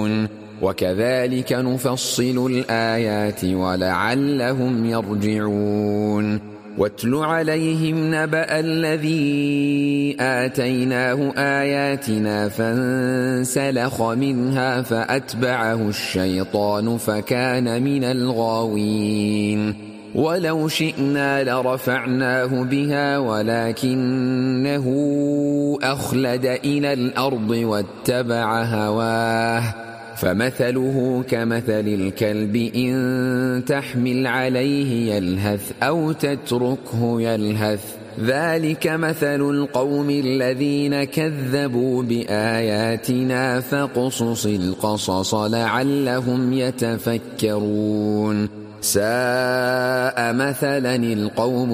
وكذلك نفصل الآيات ولعلهم يرجعون واتل عليهم نبأ الذي آتيناه آياتنا فانسلخ منها فأتبعه الشيطان فكان من الغاوين ولو شئنا لرفعناه بها ولكنه أخلد إلى الأرض واتبع هواه فمثله كمثل الكلب إن تحمل عليه يلهث أو تتركه يلهث ذلك مثل القوم الذين كذبوا بآياتنا فاقصص القصص لعلهم يتفكرون ساء مثلا القوم